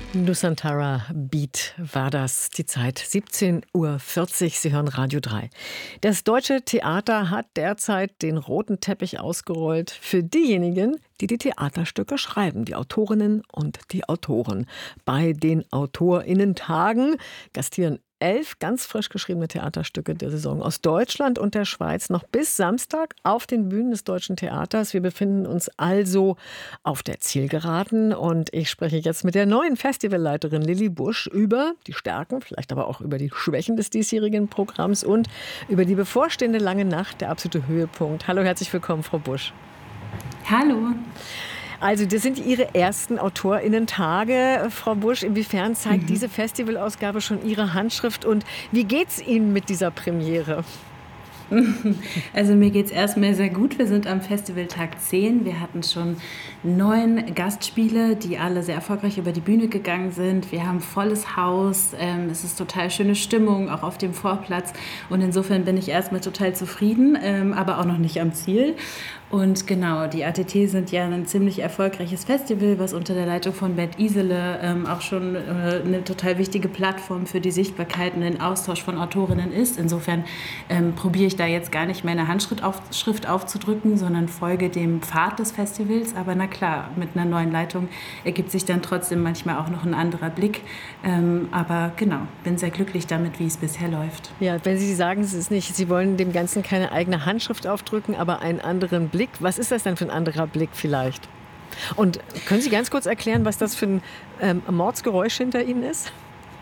Nusantara Beat war das, die Zeit 17:40 Uhr. Sie hören Radio 3. Das Deutsche Theater hat derzeit den roten Teppich ausgerollt für diejenigen, die die Theaterstücke schreiben, die Autorinnen und die Autoren. Bei den AutorInnen-Tagen gastieren 11 ganz frisch geschriebene Theaterstücke der Saison aus Deutschland und der Schweiz noch bis Samstag auf den Bühnen des Deutschen Theaters. Wir befinden uns also auf der Zielgeraden und ich spreche jetzt mit der neuen Festivalleiterin Lilly Busch über die Stärken, vielleicht aber auch über die Schwächen des diesjährigen Programms und über die bevorstehende lange Nacht, der absolute Höhepunkt. Hallo, herzlich willkommen, Frau Busch. Hallo. Also das sind Ihre ersten AutorInnen-Tage, Frau Busch. Inwiefern zeigt diese Festivalausgabe schon Ihre Handschrift und wie geht's Ihnen mit dieser Premiere? Also mir geht es erstmal sehr gut. Wir sind am Festivaltag 10. Wir hatten schon 9 Gastspiele, die alle sehr erfolgreich über die Bühne gegangen sind. Wir haben volles Haus. Es ist total schöne Stimmung, auch auf dem Vorplatz. Und insofern bin ich erstmal total zufrieden, aber auch noch nicht am Ziel. Und genau, die ATT sind ja ein ziemlich erfolgreiches Festival, was unter der Leitung von Bert Isele auch schon eine total wichtige Plattform für die Sichtbarkeit und den Austausch von Autorinnen ist. Insofern probiere ich da jetzt gar nicht meine Handschrift aufzudrücken, sondern folge dem Pfad des Festivals. Aber na klar, mit einer neuen Leitung ergibt sich dann trotzdem manchmal auch noch ein anderer Blick. Aber genau, bin sehr glücklich damit, wie es bisher läuft. Ja, wenn Sie sagen, Sie wollen dem Ganzen keine eigene Handschrift aufdrücken, aber einen anderen Blick. Was ist das denn für ein anderer Blick vielleicht? Und können Sie ganz kurz erklären, was das für ein Mordsgeräusch hinter Ihnen ist?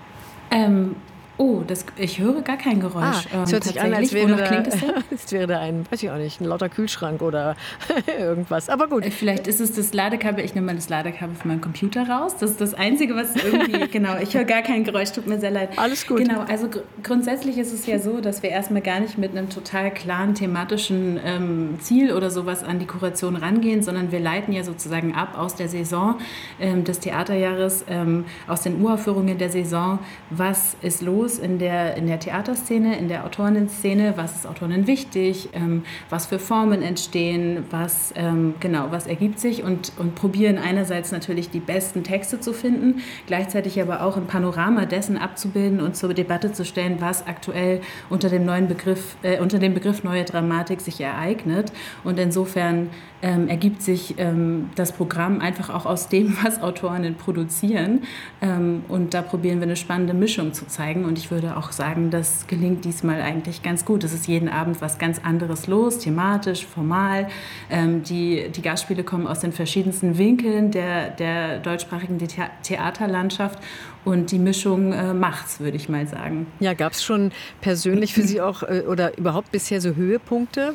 Ich höre gar kein Geräusch. Es hört sich an, als wäre da ein lauter Kühlschrank oder irgendwas. Aber gut. Vielleicht ist es das Ladekabel. Ich nehme mal das Ladekabel von meinem Computer raus. Das ist das Einzige, was irgendwie, genau, ich höre gar kein Geräusch, tut mir sehr leid. Alles gut. Genau, also grundsätzlich ist es ja so, dass wir erstmal gar nicht mit einem total klaren thematischen Ziel oder sowas an die Kuration rangehen, sondern wir leiten ja sozusagen ab aus der Saison des Theaterjahres, aus den Uraufführungen der Saison. Was ist los in der Theaterszene, in der Autorinnen-Szene, was ist Autorinnen wichtig, was für Formen entstehen, was ergibt sich und probieren einerseits natürlich die besten Texte zu finden, gleichzeitig aber auch ein Panorama dessen abzubilden und zur Debatte zu stellen, was aktuell unter dem Begriff neue Dramatik sich ereignet. Und insofern ergibt sich das Programm einfach auch aus dem, was Autorinnen produzieren. Und da probieren wir eine spannende Mischung zu zeigen. Und ich würde auch sagen, das gelingt diesmal eigentlich ganz gut. Es ist jeden Abend was ganz anderes los, thematisch, formal. Die Gastspiele kommen aus den verschiedensten Winkeln der deutschsprachigen Theaterlandschaft. Und die Mischung macht's, würde ich mal sagen. Ja, gab es schon persönlich für Sie auch oder überhaupt bisher so Höhepunkte?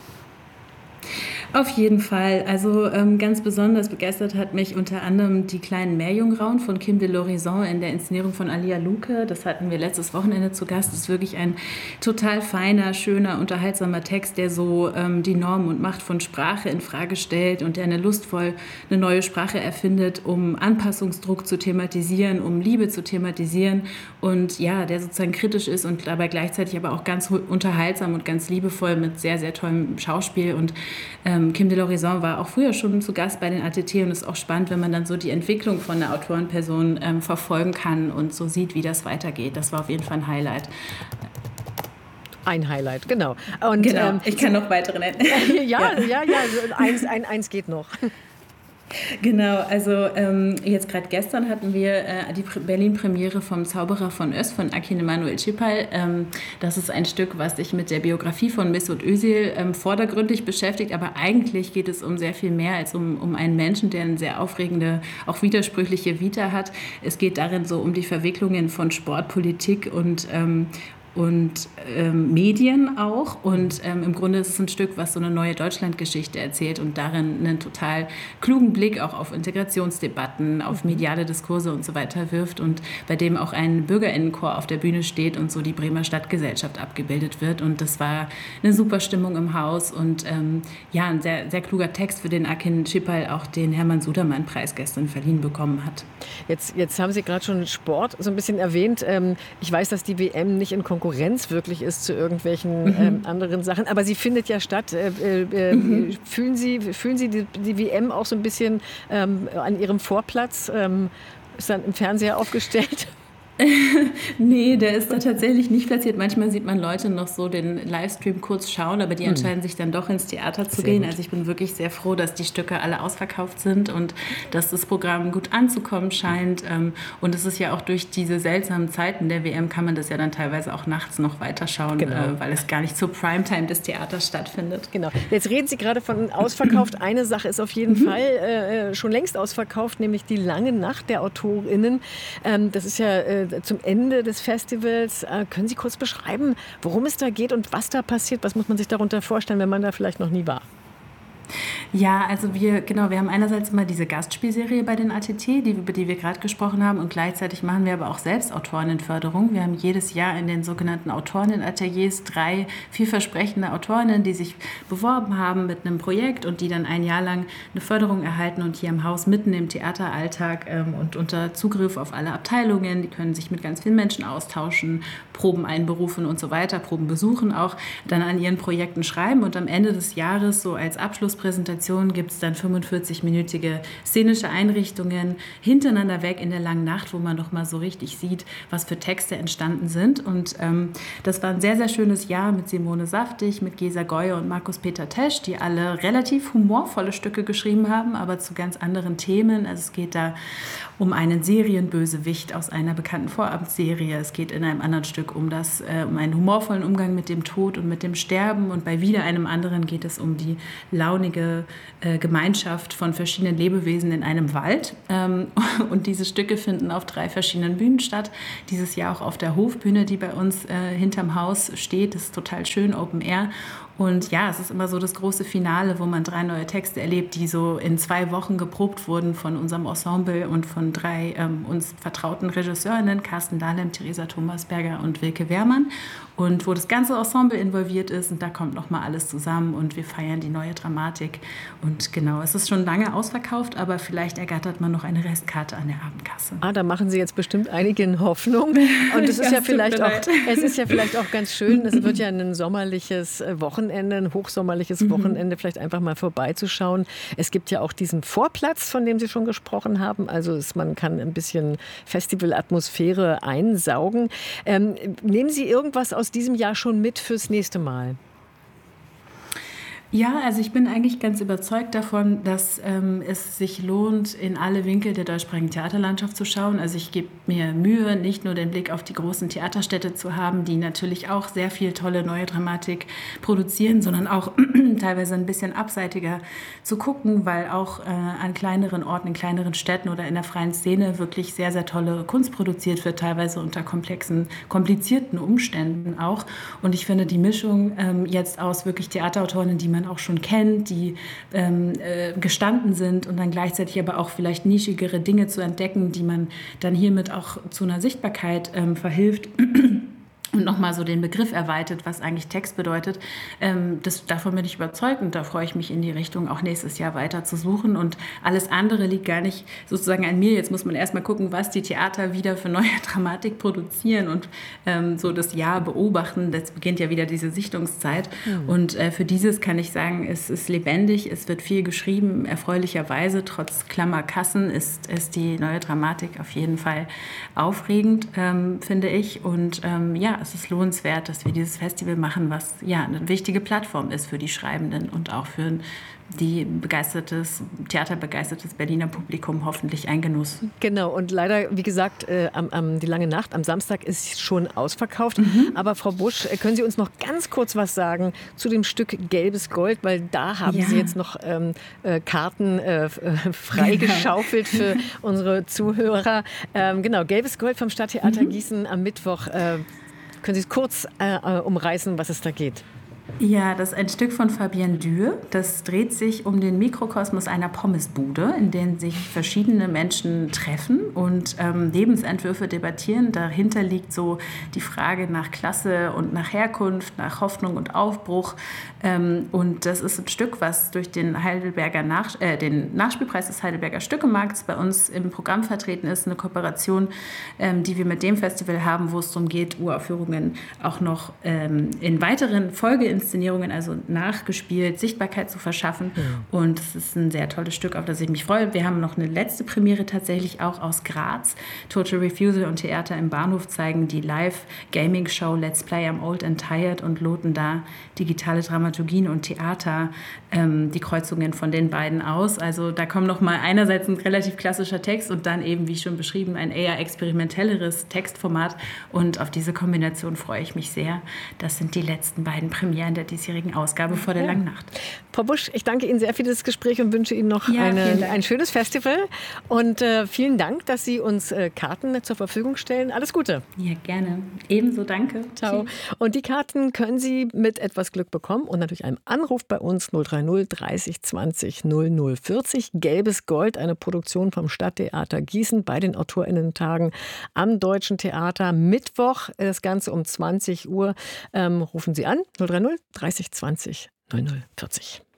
Auf jeden Fall. Also ganz besonders begeistert hat mich unter anderem Die kleinen Meerjungfrauen von Kim de l'Horizon in der Inszenierung von Alia Luque. Das hatten wir letztes Wochenende zu Gast. Das ist wirklich ein total feiner, schöner, unterhaltsamer Text, der so die Norm und Macht von Sprache in Frage stellt und der lustvoll eine neue Sprache erfindet, um Anpassungsdruck zu thematisieren, um Liebe zu thematisieren und ja, der sozusagen kritisch ist und dabei gleichzeitig aber auch ganz unterhaltsam und ganz liebevoll mit sehr, sehr tollem Schauspiel und Kim de l'Horizon war auch früher schon zu Gast bei den ATT und es ist auch spannend, wenn man dann so die Entwicklung von einer Autorenperson verfolgen kann und so sieht, wie das weitergeht. Das war auf jeden Fall ein Highlight. Ein Highlight, genau. Und, genau, ich kann noch weitere nennen. ja, eins geht noch. Genau, also jetzt gerade gestern hatten wir die Berlin-Premiere vom Zauberer von Oz von Akin Emanuel Cipal. Das ist ein Stück, was sich mit der Biografie von Mesut Özil vordergründig beschäftigt, aber eigentlich geht es um sehr viel mehr als um einen Menschen, der eine sehr aufregende, auch widersprüchliche Vita hat. Es geht darin so um die Verwicklungen von Sport, Politik und Medien auch. Und im Grunde ist es ein Stück, was so eine neue Deutschlandgeschichte erzählt und darin einen total klugen Blick auch auf Integrationsdebatten, auf mediale Diskurse und so weiter wirft und bei dem auch ein BürgerInnenchor auf der Bühne steht und so die Bremer Stadtgesellschaft abgebildet wird. Und das war eine super Stimmung im Haus und ein sehr, sehr kluger Text, für den Akin Cipal auch den Hermann-Sudermann-Preis gestern verliehen bekommen hat. Jetzt haben Sie gerade schon Sport so ein bisschen erwähnt. Ich weiß, dass die WM nicht in Konkurrenz wirklich ist zu irgendwelchen anderen Sachen. Aber sie findet ja statt. Fühlen Sie die WM auch so ein bisschen an Ihrem Vorplatz? Ist dann im Fernseher aufgestellt? Nee, der ist da tatsächlich nicht platziert. Manchmal sieht man Leute noch so den Livestream kurz schauen, aber die entscheiden sich dann doch ins Theater zu gehen. Also ich bin wirklich sehr froh, dass die Stücke alle ausverkauft sind und dass das Programm gut anzukommen scheint. Und es ist ja auch durch diese seltsamen Zeiten der WM kann man das ja dann teilweise auch nachts noch weiterschauen, weil es gar nicht zur Primetime des Theaters stattfindet. Genau. Jetzt reden Sie gerade von ausverkauft. Eine Sache ist auf jeden Fall schon längst ausverkauft, nämlich die lange Nacht der AutorInnen. Das ist ja zum Ende des Festivals. Können Sie kurz beschreiben, worum es da geht und was da passiert? Was muss man sich darunter vorstellen, wenn man da vielleicht noch nie war? Ja, also wir haben einerseits immer diese Gastspielserie bei den ATT, über die wir gerade gesprochen haben, und gleichzeitig machen wir aber auch selbst Autorinnenförderung. Wir haben jedes Jahr in den sogenannten Autorinnenateliers 3 vielversprechende Autorinnen, die sich beworben haben mit einem Projekt und die dann ein Jahr lang eine Förderung erhalten und hier im Haus mitten im Theateralltag und unter Zugriff auf alle Abteilungen. Die können sich mit ganz vielen Menschen austauschen, Proben einberufen und so weiter, Proben besuchen auch, dann an ihren Projekten schreiben und am Ende des Jahres so als Abschlusspräsentation gibt es dann 45-minütige szenische Einrichtungen hintereinander weg in der langen Nacht, wo man noch mal so richtig sieht, was für Texte entstanden sind. Und das war ein sehr, sehr schönes Jahr mit Simone Saftig, mit Gesa Goye und Markus Peter Tesch, die alle relativ humorvolle Stücke geschrieben haben, aber zu ganz anderen Themen. Also es geht da um einen Serienbösewicht aus einer bekannten Vorabendserie. Es geht in einem anderen Stück um einen humorvollen Umgang mit dem Tod und mit dem Sterben. Und bei wieder einem anderen geht es um die launige Gemeinschaft von verschiedenen Lebewesen in einem Wald. Und diese Stücke finden auf 3 verschiedenen Bühnen statt. Dieses Jahr auch auf der Hofbühne, die bei uns hinterm Haus steht. Das ist total schön, Open Air. Und ja, es ist immer so das große Finale, wo man 3 neue Texte erlebt, die so in 2 Wochen geprobt wurden von unserem Ensemble und von 3 uns vertrauten Regisseurinnen, Carsten Dahlem, Theresa Thomasberger und Wilke Wehrmann. Und wo das ganze Ensemble involviert ist und da kommt nochmal alles zusammen und wir feiern die neue Dramatik. Und genau, es ist schon lange ausverkauft, aber vielleicht ergattert man noch eine Restkarte an der Abendkasse. Da machen Sie jetzt bestimmt einigen Hoffnung. Und es ist ja vielleicht auch ganz schön, es wird ja ein sommerliches Wochenende, ein hochsommerliches Wochenende, vielleicht einfach mal vorbeizuschauen. Es gibt ja auch diesen Vorplatz, von dem Sie schon gesprochen haben. Also man kann ein bisschen Festivalatmosphäre einsaugen. Nehmen Sie irgendwas aus diesem Jahr schon mit fürs nächste Mal? Ja, also ich bin eigentlich ganz überzeugt davon, dass es sich lohnt, in alle Winkel der deutschsprachigen Theaterlandschaft zu schauen. Also ich gebe mir Mühe, nicht nur den Blick auf die großen Theaterstädte zu haben, die natürlich auch sehr viel tolle neue Dramatik produzieren, sondern auch teilweise ein bisschen abseitiger zu gucken, weil auch an kleineren Orten, in kleineren Städten oder in der freien Szene wirklich sehr, sehr tolle Kunst produziert wird, teilweise unter komplizierten Umständen auch. Und ich finde die Mischung jetzt aus wirklich Theaterautorinnen, die man auch schon kennt, die gestanden sind und dann gleichzeitig aber auch vielleicht nischigere Dinge zu entdecken, die man dann hiermit auch zu einer Sichtbarkeit verhilft. Und nochmal so den Begriff erweitert, was eigentlich Text bedeutet. Davon bin ich überzeugt und da freue ich mich in die Richtung, auch nächstes Jahr weiter zu suchen. Und alles andere liegt gar nicht sozusagen an mir. Jetzt muss man erstmal gucken, was die Theater wieder für neue Dramatik produzieren und so das Jahr beobachten. Das beginnt ja wieder diese Sichtungszeit. Und für dieses kann ich sagen, es ist lebendig, es wird viel geschrieben. Erfreulicherweise, trotz Klammerkassen, ist die neue Dramatik auf jeden Fall aufregend, finde ich. Und es ist lohnenswert, dass wir dieses Festival machen, was ja eine wichtige Plattform ist für die Schreibenden und auch für die theaterbegeistertes Berliner Publikum hoffentlich ein Genuss. Genau, und leider, wie gesagt, die lange Nacht am Samstag ist schon ausverkauft. Aber Frau Busch, können Sie uns noch ganz kurz was sagen zu dem Stück Gelbes Gold, weil da haben Sie jetzt noch Karten freigeschaufelt für unsere Zuhörer. Genau, Gelbes Gold vom Stadttheater Gießen am Mittwoch. Können Sie es kurz umreißen, was es da geht? Ja, das ist ein Stück von Fabienne Dürr. Das dreht sich um den Mikrokosmos einer Pommesbude, in dem sich verschiedene Menschen treffen und Lebensentwürfe debattieren. Dahinter liegt so die Frage nach Klasse und nach Herkunft, nach Hoffnung und Aufbruch. Und das ist ein Stück, was durch den den Nachspielpreis des Heidelberger Stückemarkts bei uns im Programm vertreten ist. Eine Kooperation, die wir mit dem Festival haben, wo es darum geht, Uraufführungen auch noch in weiteren Folgeinszenierungen Inszenierungen, also nachgespielt, Sichtbarkeit zu verschaffen. Und es ist ein sehr tolles Stück, auf das ich mich freue. Wir haben noch eine letzte Premiere tatsächlich auch aus Graz. Total Refusal und Theater im Bahnhof zeigen die Live-Gaming-Show Let's Play I'm Old and Tired und loten da digitale Dramaturgien und Theater, die Kreuzungen von den beiden aus. Also da kommt noch mal einerseits ein relativ klassischer Text und dann eben, wie schon beschrieben, ein eher experimentelleres Textformat. Und auf diese Kombination freue ich mich sehr. Das sind die letzten beiden Premieren der diesjährigen Ausgabe vor der langen Nacht. Frau Busch, ich danke Ihnen sehr für das Gespräch und wünsche Ihnen noch ein schönes Festival. Und vielen Dank, dass Sie uns Karten zur Verfügung stellen. Alles Gute. Ja, gerne. Ebenso, danke. Ciao. Und die Karten können Sie mit etwas Glück bekommen und natürlich einem Anruf bei uns 030 30 20 0040. Gelbes Gold, eine Produktion vom Stadttheater Gießen bei den AutorInnen-Tagen am Deutschen Theater. Mittwoch, das Ganze um 20 Uhr. Rufen Sie an 030 30 20 0040.